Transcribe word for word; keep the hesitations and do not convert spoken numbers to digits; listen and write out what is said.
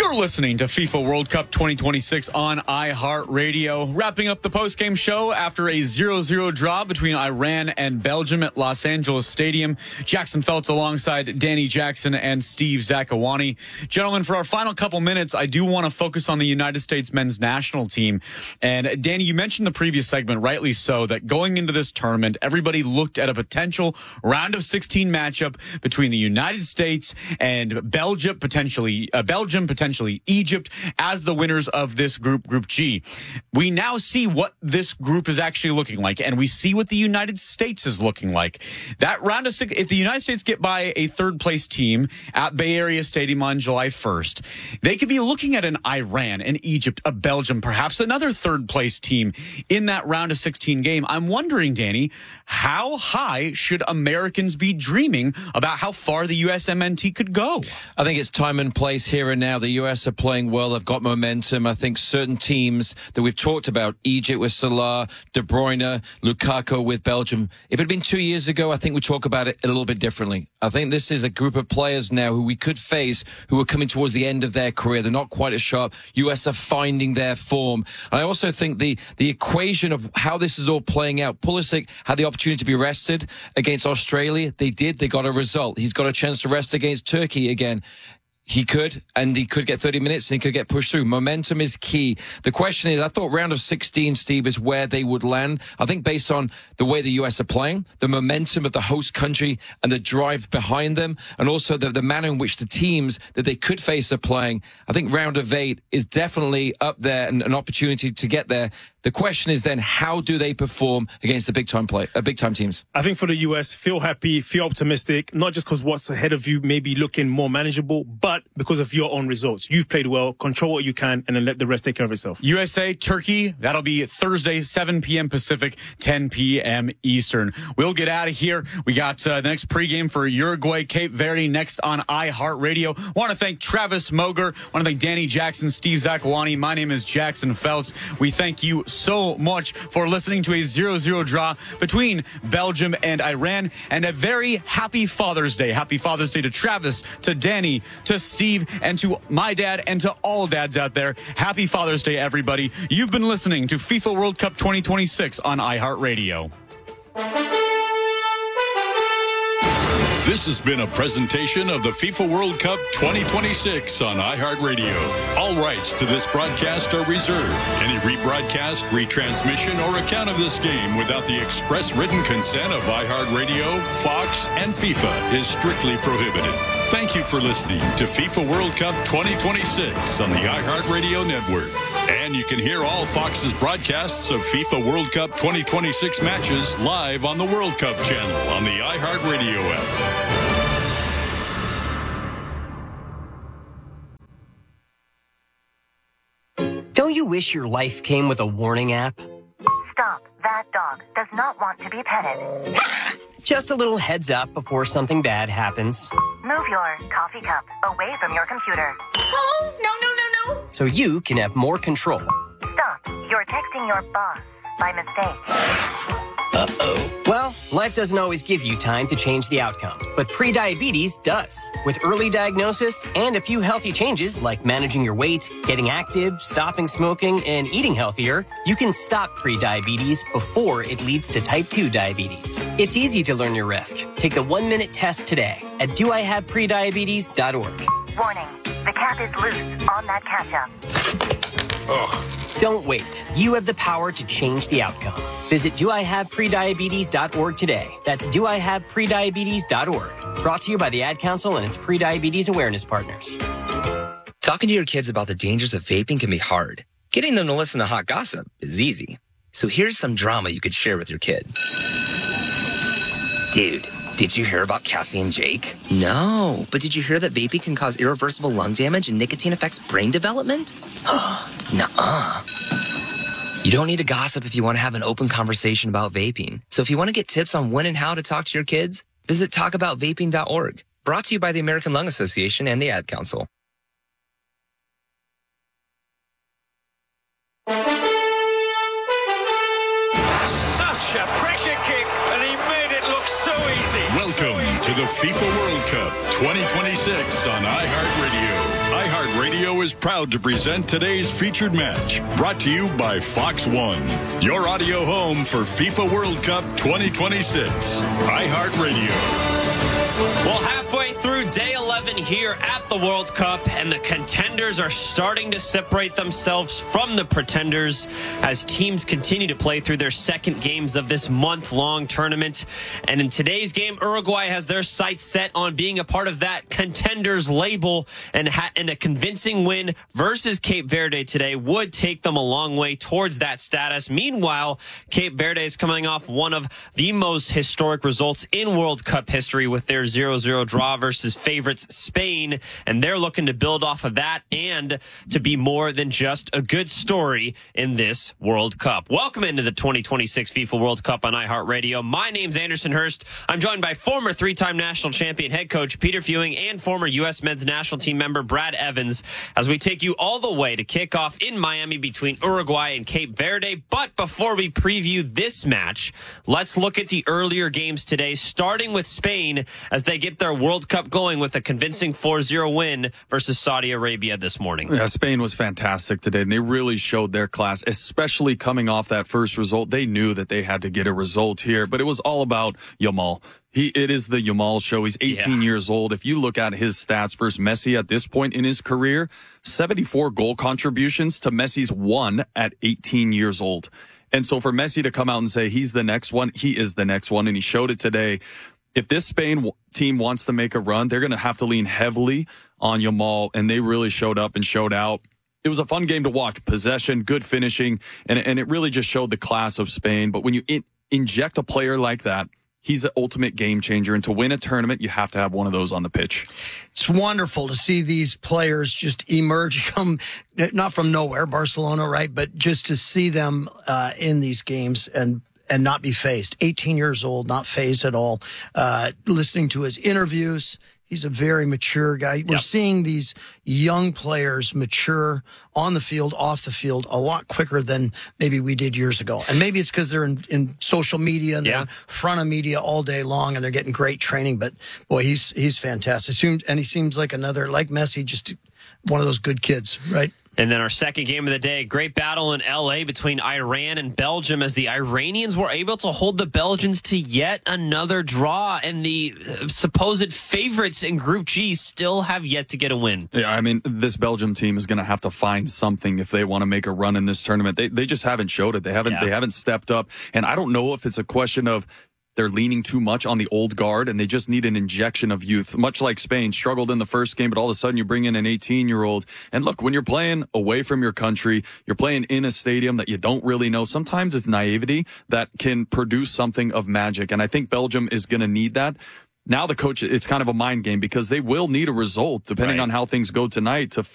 You're listening to FIFA World Cup twenty twenty-six on iHeartRadio. Wrapping up the postgame show after a zero zero draw between Iran and Belgium at Los Angeles Stadium. Jackson Feltz alongside Danny Jackson and Steve Zakawani. Gentlemen, for our final couple minutes, I do want to focus on the United States men's national team. And Danny, you mentioned the previous segment, rightly so, that going into this tournament, everybody looked at a potential round of sixteen matchup between the United States and Belgium, potentially uh, Belgium, potentially Egypt, as the winners of this group, Group G. We now see what this group is actually looking like, and we see what the United States is looking like. That round of six, if the United States get by a third place team at Bay Area Stadium on July first, they could be looking at an Iran, an Egypt, a Belgium, perhaps another third place team in that round of sixteen game. I'm wondering, Danny, how high should Americans be dreaming about how far the U S M N T could go? I think it's time and place here and now. The U S are playing well. They've got momentum. I think certain teams that we've talked about, Egypt with Salah, De Bruyne, Lukaku with Belgium, if it had been two years ago, I think we talk about it a little bit differently. I think this is a group of players now who we could face who are coming towards the end of their career. They're not quite as sharp. U S are finding their form. And I also think the, the equation of how this is all playing out, Pulisic had the opportunity to be rested against Australia. They did. They got a result. He's got a chance to rest against Turkey again. He could, and he could get thirty minutes, and he could get pushed through. Momentum is key. The question is, I thought round of sixteen, Steve, is where they would land. I think based on the way the U S are playing, the momentum of the host country and the drive behind them, and also the, the manner in which the teams that they could face are playing, I think round of eight is definitely up there and an opportunity to get there. The question is then, how do they perform against the big-time play, uh, big-time teams? I think for the U S, feel happy, feel optimistic, not just because what's ahead of you may be looking more manageable, but because of your own results. You've played well, control what you can, and then let the rest take care of itself. U S A, Turkey, that'll be Thursday, seven p.m. Pacific, ten p.m. Eastern. We'll get out of here. We got uh, the next pregame for Uruguay, Cape Verde, next on iHeartRadio. Want to thank Travis Moger. Want to thank Danny Jackson, Steve Zakawani. My name is Jackson Feltz. We thank you so much for listening to a zero zero draw between Belgium and Iran, and a very happy Father's Day. Happy Father's Day to Travis, to Danny, to Steve, and to my dad, and to all dads out there. Happy Father's Day, everybody. You've been listening to FIFA World Cup twenty twenty-six on iHeartRadio. This has been a presentation of the FIFA World Cup twenty twenty-six on iHeartRadio. All rights to this broadcast are reserved. Any rebroadcast, retransmission, or account of this game without the express written consent of iHeartRadio, Fox, and FIFA is strictly prohibited. Thank you for listening to FIFA World Cup twenty twenty-six on the iHeartRadio network. And you can hear all Fox's broadcasts of FIFA World Cup twenty twenty-six matches live on the World Cup channel on the iHeartRadio app. Don't you wish your life came with a warning app? Stop. That dog does not want to be petted. Just a little heads up before something bad happens. Move your coffee cup away from your computer. Oh, no, no, no, no. So you can have more control. Stop. You're texting your boss by mistake. Uh-oh. Well, life doesn't always give you time to change the outcome, but prediabetes does. With early diagnosis and a few healthy changes like managing your weight, getting active, stopping smoking, and eating healthier, you can stop prediabetes before it leads to type two diabetes. It's easy to learn your risk. Take the one-minute test today at do I have prediabetes dot org. Warning, the cap is loose on that ketchup. Ugh. Don't wait. You have the power to change the outcome. Visit do I have prediabetes dot org today. That's do I have prediabetes dot org. Brought to you by the Ad Council and its prediabetes awareness partners. Talking to your kids about the dangers of vaping can be hard. Getting them to listen to hot gossip is easy. So here's some drama you could share with your kid. Dude, did you hear about Cassie and Jake? No, but did you hear that vaping can cause irreversible lung damage and nicotine affects brain development? Nuh-uh. You don't need to gossip if you want to have an open conversation about vaping. So if you want to get tips on when and how to talk to your kids, visit talk about vaping dot org. Brought to you by the American Lung Association and the Ad Council. Such a pressure kick, and he made it look so easy. Welcome so easy. to the FIFA World Cup twenty twenty-six on iHeartRadio. iHeartRadio is proud to present today's featured match, brought to you by Fox One, your audio home for FIFA World Cup twenty twenty-six. iHeartRadio. Well, halfway through day eleven here at the World Cup, and the contenders are starting to separate themselves from the pretenders as teams continue to play through their second games of this month-long tournament. And in today's game, Uruguay has their sights set on being a part of that contenders label, and, ha- and a convincing win versus Cape Verde today would take them a long way towards that status. Meanwhile, Cape Verde is coming off one of the most historic results in World Cup history with their zero zero draw versus favorites Spain, and they're looking to build off of that and to be more than just a good story in this World Cup. Welcome into the twenty twenty-six FIFA World Cup on iHeartRadio. My name's Anderson Hurst. I'm joined by former three-time national champion head coach Peter Fewing and former U S men's national team member Brad Evans as we take you all the way to kick off in Miami between Uruguay and Cape Verde. But before we preview this match, let's look at the earlier games today, starting with Spain as they get their World Cup going with a convincing four zero win versus Saudi Arabia this morning. Yeah, Spain was fantastic today, and they really showed their class, especially coming off that first result. They knew that they had to get a result here, but it was all about Yamal. He, it is the Yamal show. He's eighteen yeah. years old. If you look at his stats versus Messi at this point in his career, seventy-four goal contributions to Messi's one at eighteen years old. And so for Messi to come out and say he's the next one, he is the next one, and he showed it today. If this Spain team wants to make a run, they're going to have to lean heavily on Yamal, and they really showed up and showed out. It was a fun game to watch. Possession, good finishing, and, and it really just showed the class of Spain. But when you in, inject a player like that, he's the ultimate game changer. And to win a tournament, you have to have one of those on the pitch. It's wonderful to see these players just emerge, come not from nowhere, Barcelona, right? But just to see them uh, in these games and and not be phased. eighteen years old, not phased at all. Uh, listening to his interviews, he's a very mature guy. We're yep. seeing these young players mature on the field, off the field, a lot quicker than maybe we did years ago. And maybe it's because they're in, in social media and yeah. they're in front of media all day long and they're getting great training. But, boy, he's he's fantastic. And he seems like another, like Messi, just one of those good kids, right? And then our second game of the day, great battle in L A between Iran and Belgium as the Iranians were able to hold the Belgians to yet another draw. And the supposed favorites in Group G still have yet to get a win. Yeah, I mean, this Belgium team is going to have to find something if they want to make a run in this tournament. They they just haven't showed it. They haven't yeah. they haven't stepped up. And I don't know if it's a question of they're leaning too much on the old guard and they just need an injection of youth. Much like Spain struggled in the first game, but all of a sudden you bring in an eighteen-year-old. And look, when you're playing away from your country, you're playing in a stadium that you don't really know. Sometimes it's naivety that can produce something of magic. And I think Belgium is going to need that. Now the coach, it's kind of a mind game because they will need a result depending right. on how things go tonight to